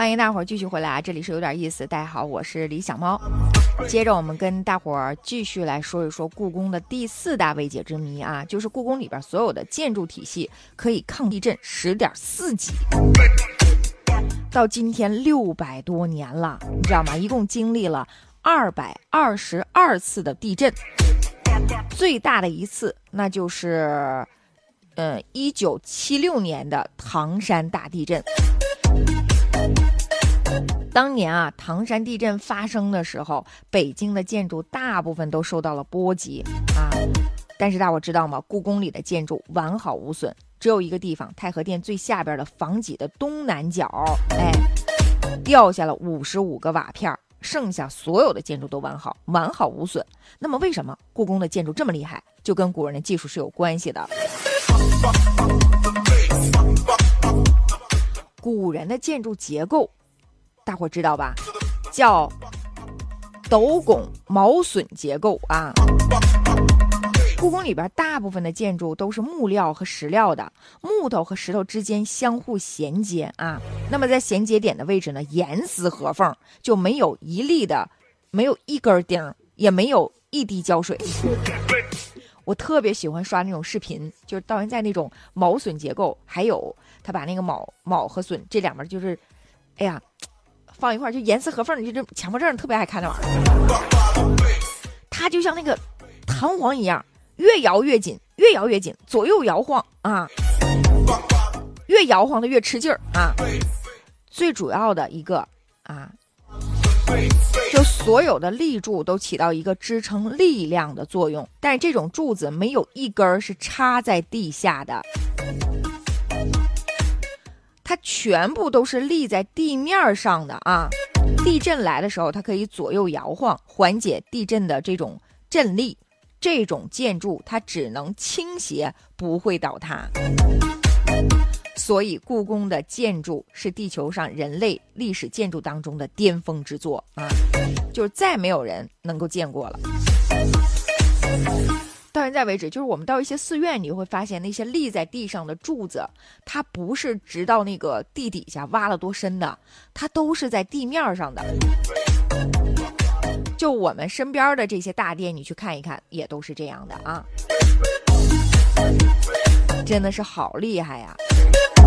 欢迎大伙儿继续回来啊！这里是有点意思，大家好，我是李小猫。接着我们跟大伙儿继续来说一说故宫的第4大未解之谜啊，就是故宫里边所有的建筑体系可以抗地震10.4级。到今天600多年了，你知道吗？一共经历了222次的地震，最大的一次那就是1976年的唐山大地震。当年啊，唐山地震发生的时候，北京的建筑大部分都受到了波及啊。但是大伙知道吗？故宫里的建筑完好无损，只有一个地方，太和殿最下边的房脊的东南角，掉下了55个瓦片，剩下所有的建筑都完好无损。那么为什么故宫的建筑这么厉害？就跟古人的技术是有关系的。古人的建筑结构大伙知道吧？叫斗拱毛榫结构啊。故宫里边大部分的建筑都是木料和石料的，木头和石头之间相互衔接啊。那么在衔接点的位置呢，严丝合缝，就没有没有一根钉，也没有一滴胶水。我特别喜欢刷那种视频，就是到现在那种毛榫结构，还有他把那个卯和榫这两边就是，哎呀，放一块就严丝合缝，就这强迫症特别爱看那玩意儿。它就像那个弹簧一样，越摇越紧，越摇越紧，左右摇晃啊，越摇晃的越吃劲儿啊。最主要的一个啊，就所有的立柱都起到一个支撑力量的作用，但是这种柱子没有一根是插在地下的，它全部都是立在地面上的啊。地震来的时候，它可以左右摇晃，缓解地震的这种震力。这种建筑它只能倾斜，不会倒塌。所以故宫的建筑是地球上人类历史建筑当中的巅峰之作啊，就是再没有人能够见过了。到现在为止，就是我们到一些寺院，你会发现那些立在地上的柱子，它不是直到那个地底下挖了多深的，它都是在地面上的。就我们身边的这些大殿，你去看一看，也都是这样的啊，真的是好厉害呀！